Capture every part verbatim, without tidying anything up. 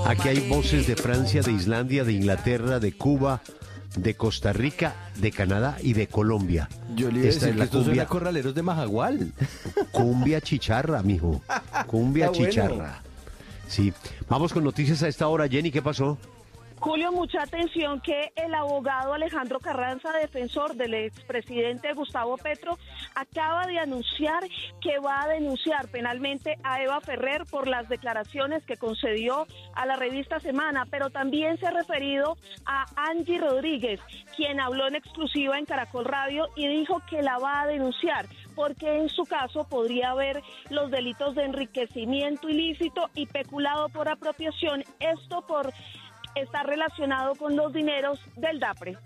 Aquí hay voces de Francia, de Islandia, de Inglaterra, de Cuba, de Costa Rica, de Canadá y de Colombia. Yo le iba a Esta decir es la que estos cumbia, son corraleros de Majagual. cumbia chicharra, mijo. Cumbia Está bueno. chicharra. Sí. Vamos con noticias a esta hora. Jenny, ¿qué pasó? Julio, mucha atención que el abogado Alejandro Carranza, defensor del expresidente Gustavo Petro, acaba de anunciar que va a denunciar penalmente a Eva Ferrer por las declaraciones que concedió a la revista Semana, pero también se ha referido a Angie Rodríguez, quien habló en exclusiva en Caracol Radio y dijo que la va a denunciar, porque en su caso podría haber los delitos de enriquecimiento ilícito y peculado por apropiación, esto por está relacionado con los dineros del DAPRE.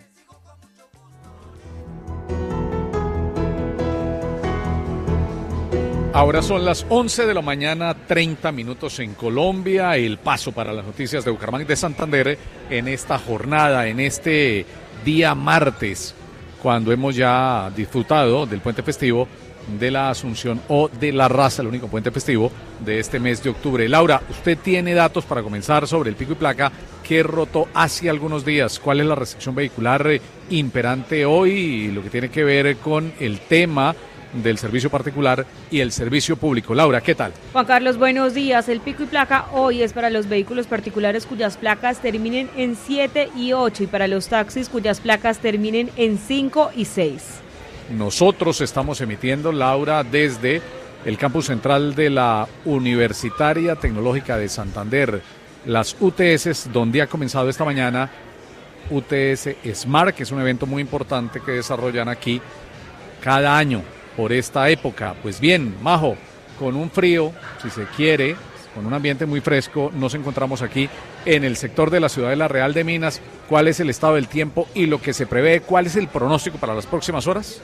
Ahora son las once de la mañana, treinta minutos en Colombia. El paso para las noticias de Bucaramanga y de Santander en esta jornada, en este día martes, cuando hemos ya disfrutado del puente festivo de la Asunción o de la Raza, el único puente festivo de este mes de octubre. Laura, usted tiene datos para comenzar sobre el pico y placa que rotó hace algunos días. ¿Cuál es la restricción vehicular eh, imperante hoy y lo que tiene que ver con el tema del servicio particular y el servicio público? Laura, ¿qué tal? Juan Carlos, buenos días. El pico y placa hoy es para los vehículos particulares cuyas placas terminen en siete y ocho y para los taxis cuyas placas terminen en cinco y seis. Nosotros estamos emitiendo, Laura, desde el campus central de la Universitaria Tecnológica de Santander, las U T S, donde ha comenzado esta mañana U T S Smart, que es un evento muy importante que desarrollan aquí cada año por esta época. Pues bien, Majo, con un frío, si se quiere, con un ambiente muy fresco, nos encontramos aquí en el sector de la ciudad de La Real de Minas. ¿Cuál es el estado del tiempo y lo que se prevé? ¿Cuál es el pronóstico para las próximas horas?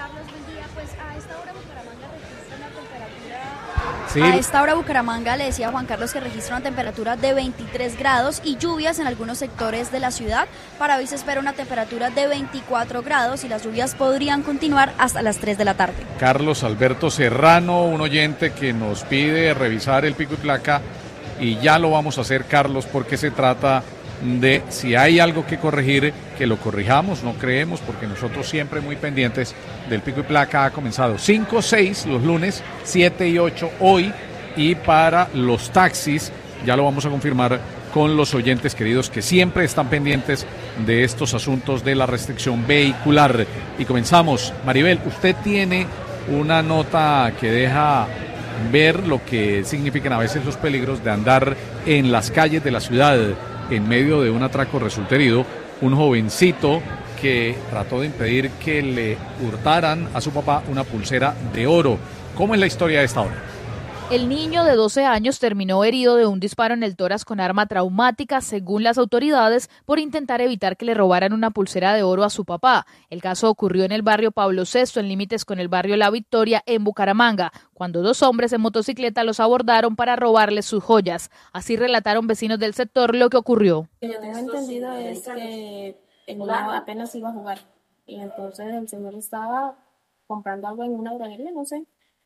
Sí. A esta hora Bucaramanga, le decía Juan Carlos, que registra una temperatura de veintitrés grados y lluvias en algunos sectores de la ciudad. Para hoy se espera una temperatura de veinticuatro grados y las lluvias podrían continuar hasta las tres de la tarde. Carlos Alberto Serrano, un oyente que nos pide revisar el pico y placa, y ya lo vamos a hacer, Carlos, porque se trata de si hay algo que corregir, que lo corrijamos, no creemos, porque nosotros siempre muy pendientes del pico y placa. Ha comenzado cinco, seis los lunes, siete y ocho hoy, y para los taxis ya lo vamos a confirmar con los oyentes queridos que siempre están pendientes de estos asuntos de la restricción vehicular. Y comenzamos. Maribel, usted tiene una nota que deja ver lo que significan a veces los peligros de andar en las calles de la ciudad. En medio de un atraco resultó herido un jovencito que trató de impedir que le hurtaran a su papá una pulsera de oro. ¿Cómo es la historia de esta hora? El niño de doce años terminó herido de un disparo en el tórax con arma traumática, según las autoridades, por intentar evitar que le robaran una pulsera de oro a su papá. El caso ocurrió en el barrio Pablo sexto, en límites con el barrio La Victoria, en Bucaramanga, cuando dos hombres en motocicleta los abordaron para robarles sus joyas. Así relataron vecinos del sector lo que ocurrió. Lo que yo tengo entendido es que el niño apenas iba a jugar y entonces el señor estaba comprando algo en una droguería, no sé.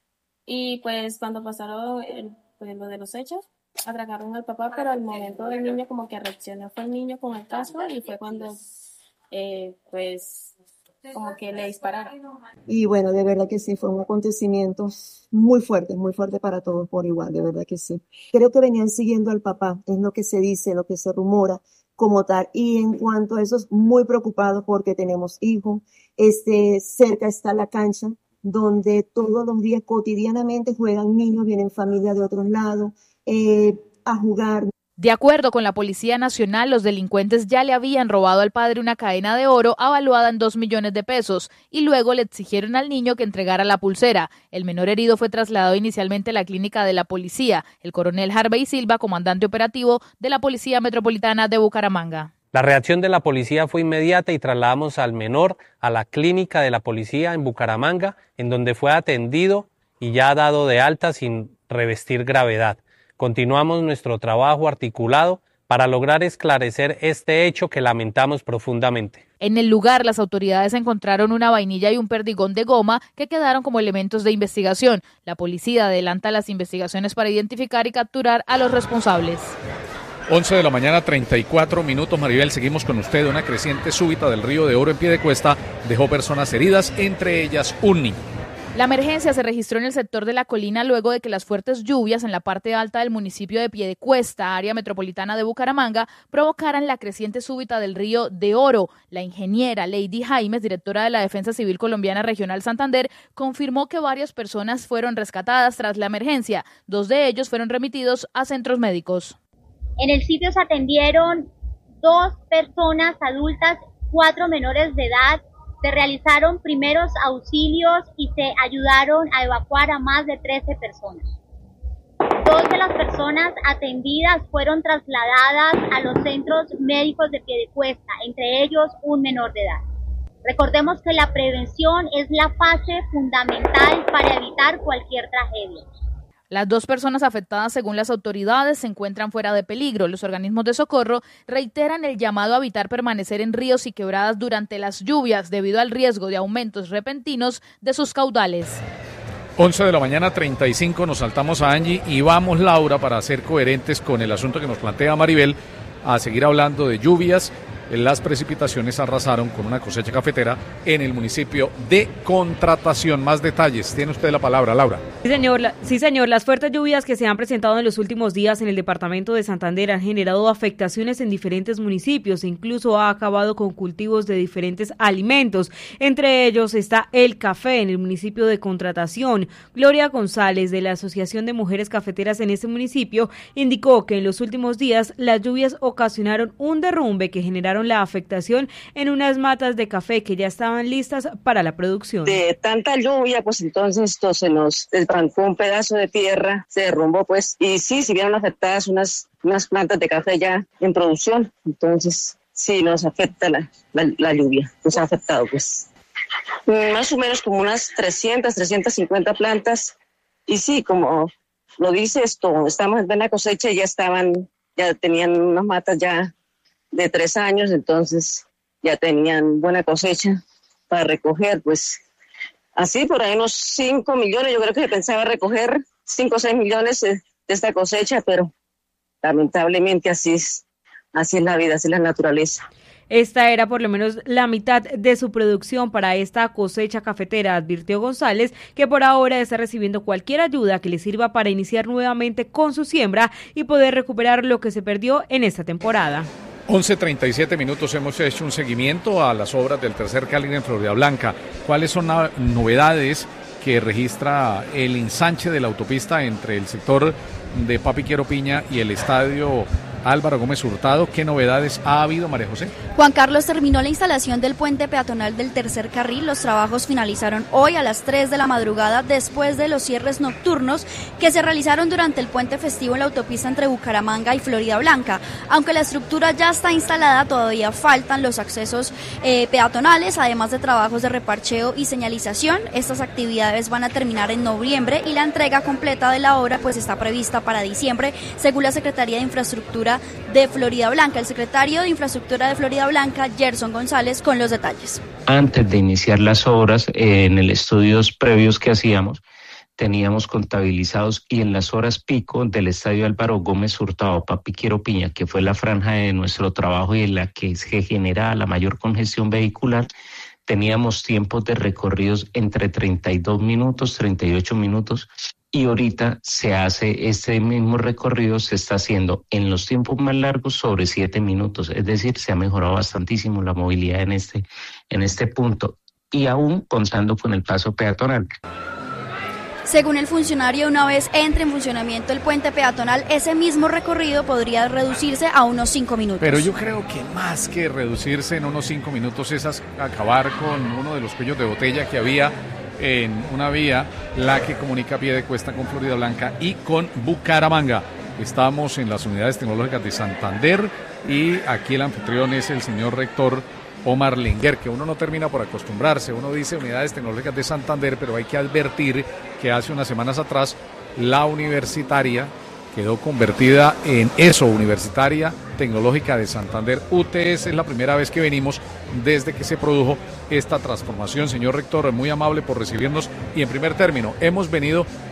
Y pues cuando pasaron el, pues, lo de los hechos, atracaron al papá, pero al momento del niño como que reaccionó fue el niño con el casco y fue cuando eh, pues como que le dispararon. Y bueno, de verdad que sí, fue un acontecimiento muy fuerte, muy fuerte para todos por igual, de verdad que sí. Creo que venían siguiendo al papá, es lo que se dice, lo que se rumora como tal. Y en cuanto a eso, muy preocupados porque tenemos hijos, este, cerca está la cancha, donde todos los días cotidianamente juegan niños, vienen familias de otros lados eh, a jugar. De acuerdo con la Policía Nacional, los delincuentes ya le habían robado al padre una cadena de oro avaluada en dos millones de pesos y luego le exigieron al niño que entregara la pulsera. El menor herido fue trasladado inicialmente a la clínica de la policía. El coronel Harvey Silva, comandante operativo de la Policía Metropolitana de Bucaramanga. La reacción de la policía fue inmediata y trasladamos al menor a la clínica de la policía en Bucaramanga, en donde fue atendido y ya dado de alta sin revestir gravedad. Continuamos nuestro trabajo articulado para lograr esclarecer este hecho que lamentamos profundamente. En el lugar, las autoridades encontraron una vainilla y un perdigón de goma que quedaron como elementos de investigación. La policía adelanta las investigaciones para identificar y capturar a los responsables. once de la mañana, treinta y cuatro minutos. Maribel, seguimos con usted. Una creciente súbita del río de Oro en Piedecuesta dejó personas heridas, entre ellas un niño. La emergencia se registró en el sector de la colina luego de que las fuertes lluvias en la parte alta del municipio de Piedecuesta, área metropolitana de Bucaramanga, provocaran la creciente súbita del río de Oro. La ingeniera Lady Jaimes, directora de la Defensa Civil Colombiana Regional Santander, confirmó que varias personas fueron rescatadas tras la emergencia. Dos de ellos fueron remitidos a centros médicos. En el sitio se atendieron dos personas adultas, cuatro menores de edad. Se realizaron primeros auxilios y se ayudaron a evacuar a más de trece personas. Dos de las personas atendidas fueron trasladadas a los centros médicos de Piedecuesta, entre ellos un menor de edad. Recordemos que la prevención es la fase fundamental para evitar cualquier tragedia. Las dos personas afectadas, según las autoridades, se encuentran fuera de peligro. Los organismos de socorro reiteran el llamado a evitar permanecer en ríos y quebradas durante las lluvias debido al riesgo de aumentos repentinos de sus caudales. once de la mañana, treinta y cinco, nos saltamos a Angie y vamos, Laura, para ser coherentes con el asunto que nos plantea Maribel, a seguir hablando de lluvias. Las precipitaciones arrasaron con una cosecha cafetera en el municipio de Contratación. Más detalles, tiene usted la palabra, Laura. Sí señor, la, sí, señor. Las fuertes lluvias que se han presentado en los últimos días en el departamento de Santander han generado afectaciones en diferentes municipios e incluso ha acabado con cultivos de diferentes alimentos. Entre ellos está el café en el municipio de Contratación. Gloria González, de la Asociación de Mujeres Cafeteras en ese municipio, indicó que en los últimos días las lluvias ocasionaron un derrumbe que generaron la afectación en unas matas de café que ya estaban listas para la producción. De tanta lluvia, pues entonces esto se nos desbancó un pedazo de tierra, se derrumbó pues, y sí, si vieron afectadas unas, unas plantas de café ya en producción, entonces sí nos afecta la, la, la lluvia, nos ha afectado pues. Más o menos como unas trescientas, trescientas cincuenta plantas, y sí, como lo dice esto, estamos en plena cosecha y ya estaban, ya tenían unas matas ya de tres años, entonces ya tenían buena cosecha para recoger, pues así por ahí unos cinco millones, yo creo que se pensaba recoger cinco o seis millones de, de esta cosecha, pero lamentablemente así es, así es la vida, así es la naturaleza. Esta era por lo menos la mitad de su producción para esta cosecha cafetera, advirtió González, que por ahora está recibiendo cualquier ayuda que le sirva para iniciar nuevamente con su siembra y poder recuperar lo que se perdió en esta temporada. once treinta y siete minutos, hemos hecho un seguimiento a las obras del tercer carril en Florida Blanca. ¿Cuáles son las novedades que registra el ensanche de la autopista entre el sector de Papi Quiero Piña y el estadio Álvaro Gómez Hurtado? ¿Qué novedades ha habido, María José? Juan Carlos, terminó la instalación del puente peatonal del tercer carril. Los trabajos finalizaron hoy a las tres de la madrugada después de los cierres nocturnos que se realizaron durante el puente festivo en la autopista entre Bucaramanga y Florida Blanca. Aunque la estructura ya está instalada, todavía faltan los accesos eh, peatonales, además de trabajos de reparcheo y señalización. Estas actividades van a terminar en noviembre y la entrega completa de la obra pues está prevista para diciembre, según la Secretaría de Infraestructura de Florida Blanca. El secretario de Infraestructura de Florida Blanca, Gerson González, con los detalles. Antes de iniciar las obras, eh, en el estudios previos que hacíamos, teníamos contabilizados y en las horas pico del estadio Álvaro Gómez Hurtado, Papi Quiero Piña, que fue la franja de nuestro trabajo y en la que se genera la mayor congestión vehicular, teníamos tiempos de recorridos entre treinta y dos minutos, treinta y ocho minutos, y ahorita se hace este mismo recorrido, se está haciendo en los tiempos más largos sobre siete minutos, es decir, se ha mejorado bastantísimo la movilidad en este, en este punto, y aún contando con el paso peatonal. Según el funcionario, una vez entre en funcionamiento el puente peatonal, ese mismo recorrido podría reducirse a unos cinco minutos. Pero yo creo que más que reducirse en unos cinco minutos es acabar con uno de los cuellos de botella que había en una vía, la que comunica Piedecuesta con Florida Blanca y con Bucaramanga. Estamos en las unidades tecnológicas de Santander y aquí el anfitrión es el señor rector Omar Lenguer, que uno no termina por acostumbrarse. Uno dice unidades tecnológicas de Santander, pero hay que advertir que hace unas semanas atrás la universitaria quedó convertida en eso, Universitaria Tecnológica de Santander. U T S es la primera vez que venimos desde que se produjo esta transformación. Señor rector, muy amable por recibirnos y en primer término, hemos venido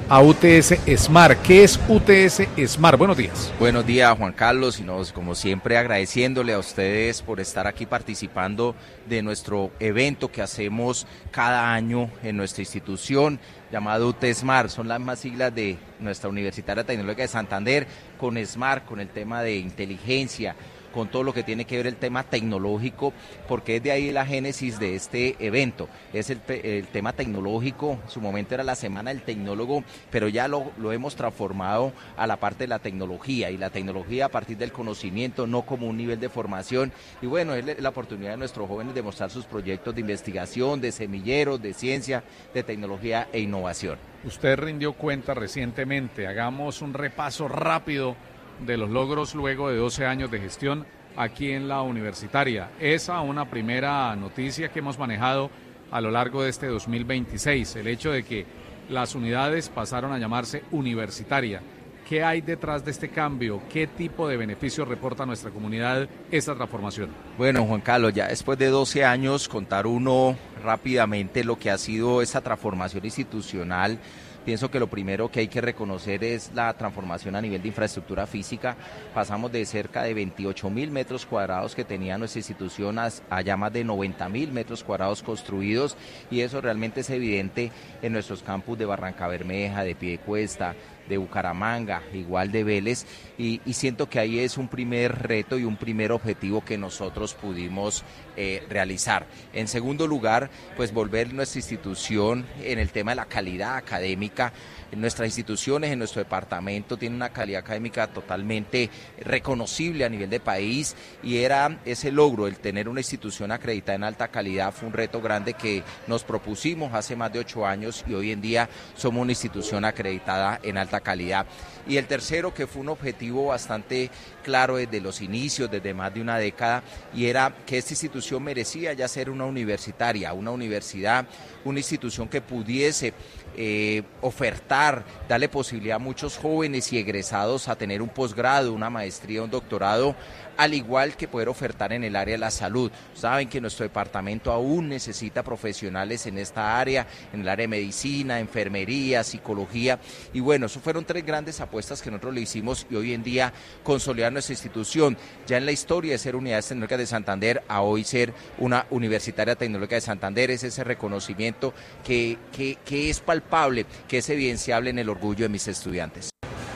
a U T S Smart. ¿Qué es U T S Smart? Buenos días. Buenos días, Juan Carlos, y nos, como siempre agradeciéndole a ustedes por estar aquí participando de nuestro evento que hacemos cada año en nuestra institución llamado U T Smart. Son las mismas siglas de nuestra Universitaria Tecnológica de Santander, con Smart, con el tema de inteligencia, con todo lo que tiene que ver el tema tecnológico, porque es de ahí la génesis de este evento. Es el, el tema tecnológico, en su momento era la Semana del Tecnólogo, pero ya lo, lo hemos transformado a la parte de la tecnología, y la tecnología a partir del conocimiento, no como un nivel de formación. Y bueno, es la oportunidad de nuestros jóvenes de mostrar sus proyectos de investigación, de semilleros, de ciencia, de tecnología e innovación. Usted rindió cuenta recientemente, hagamos un repaso rápido de los logros luego de doce años de gestión aquí en la Universitaria. Esa una primera noticia que hemos manejado a lo largo de este dos mil veintiséis, el hecho de que las unidades pasaron a llamarse Universitaria. ¿Qué hay detrás de este cambio? ¿Qué tipo de beneficios reporta a nuestra comunidad esta transformación? Bueno, Juan Carlos, ya después de doce años, contar uno rápidamente lo que ha sido esta transformación institucional. Pienso que lo primero que hay que reconocer es la transformación a nivel de infraestructura física. Pasamos de cerca de veintiocho mil metros cuadrados que tenía nuestra institución a, a ya más de noventa mil metros cuadrados construidos, y eso realmente es evidente en nuestros campus de Barrancabermeja, de Piedecuesta, de Bucaramanga, igual de Vélez, y, y siento que ahí es un primer reto y un primer objetivo que nosotros pudimos eh, realizar. En segundo lugar, pues volver nuestra institución en el tema de la calidad académica. En nuestras instituciones, en nuestro departamento, tiene una calidad académica totalmente reconocible a nivel de país, y era ese logro, el tener una institución acreditada en alta calidad, fue un reto grande que nos propusimos hace más de ocho años, y hoy en día somos una institución acreditada en alta calidad. Y el tercero, que fue un objetivo bastante claro desde los inicios, desde más de una década, y era que esta institución merecía ya ser una universitaria, una universidad, una institución que pudiese eh, ofertar, darle posibilidad a muchos jóvenes y egresados a tener un posgrado, una maestría, un doctorado, al igual que poder ofertar en el área de la salud. Saben que nuestro departamento aún necesita profesionales en esta área, en el área de medicina, enfermería, psicología, y bueno, eso fueron tres grandes apuestas que nosotros le hicimos, y hoy en día consolidar nuestra institución ya en la historia de ser Unidades Tecnológicas de Santander a hoy ser una Universitaria Tecnológica de Santander. Es ese reconocimiento que, que, que es palpable, que es evidenciable en el orgullo de mis estudiantes.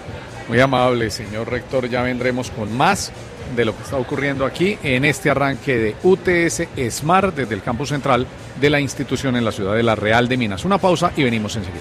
Muy amable, señor rector, ya vendremos con más de lo que está ocurriendo aquí en este arranque de U T S Smart desde el campus central de la institución en la ciudad de La Real de Minas. Una pausa y venimos enseguida.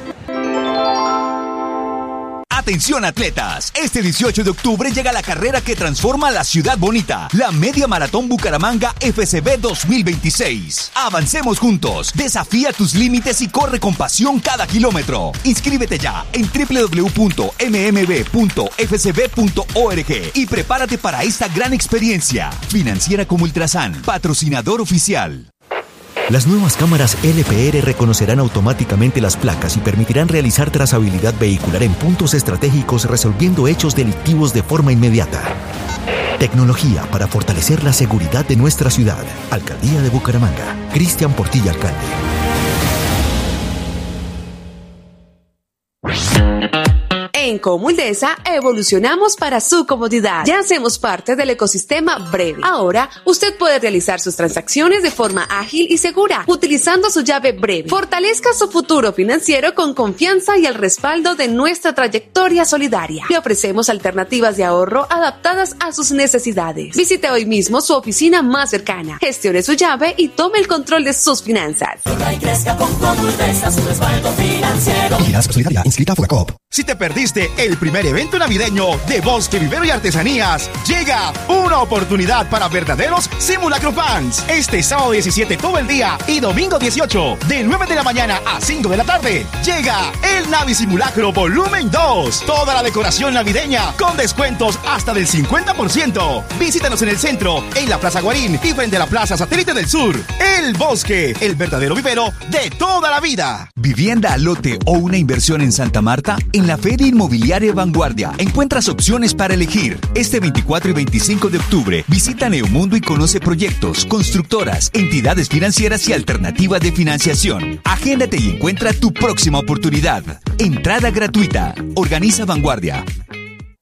Atención atletas, este dieciocho de octubre llega la carrera que transforma la ciudad bonita, la Media Maratón Bucaramanga F C B dos mil veintiséis. Avancemos juntos, desafía tus límites y corre con pasión cada kilómetro. Inscríbete ya en doble u doble u doble u punto eme eme be punto efe ce be punto org y prepárate para esta gran experiencia. Financiera como Ultrasan, patrocinador oficial. Las nuevas cámaras L P R reconocerán automáticamente las placas y permitirán realizar trazabilidad vehicular en puntos estratégicos, resolviendo hechos delictivos de forma inmediata. Tecnología para fortalecer la seguridad de nuestra ciudad. Alcaldía de Bucaramanga. Cristian Portilla, alcalde. En Comuldesa evolucionamos para su comodidad. Ya hacemos parte del ecosistema Breve. Ahora, usted puede realizar sus transacciones de forma ágil y segura, utilizando su llave Breve. Fortalezca su futuro financiero con confianza y el respaldo de nuestra trayectoria solidaria. Le ofrecemos alternativas de ahorro adaptadas a sus necesidades. Visite hoy mismo su oficina más cercana. Gestione su llave y tome el control de sus finanzas. Crezca con Comuldesa, su respaldo financiero. Vigilancia Solidaria, inscrita a Fogacop. Si te perdiste el primer evento navideño de Bosque Vivero y Artesanías, llega una oportunidad para verdaderos simulacro fans. Este sábado diecisiete todo el día y domingo dieciocho, de nueve de la mañana a cinco de la tarde, llega el Navi Simulacro Volumen dos. Toda la decoración navideña con descuentos hasta del cincuenta por ciento. Visítanos en el centro, en la Plaza Guarín y frente a la Plaza Satélite del Sur. El Bosque, el verdadero vivero de toda la vida. ¿Vivienda, lote o una inversión en Santa Marta? En la Feria Inmobiliaria Vanguardia encuentras opciones para elegir. Este veinticuatro y veinticinco de octubre visita Neomundo y conoce proyectos, constructoras, entidades financieras y alternativas de financiación. Agéndate y encuentra tu próxima oportunidad. Entrada gratuita. Organiza Vanguardia.